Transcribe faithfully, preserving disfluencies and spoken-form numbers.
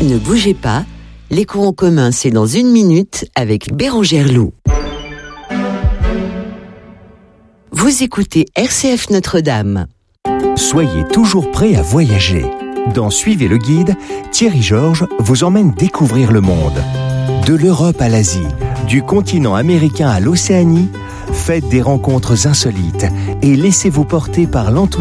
Ne bougez pas, l'écho en commun, c'est dans une minute avec Bérangère Loup. Vous écoutez R C F Notre-Dame. Soyez toujours prêts à voyager. Dans Suivez le guide, Thierry Georges vous emmène découvrir le monde. De l'Europe à l'Asie, du continent américain à l'Océanie, faites des rencontres insolites et laissez-vous porter par l'enthousiasme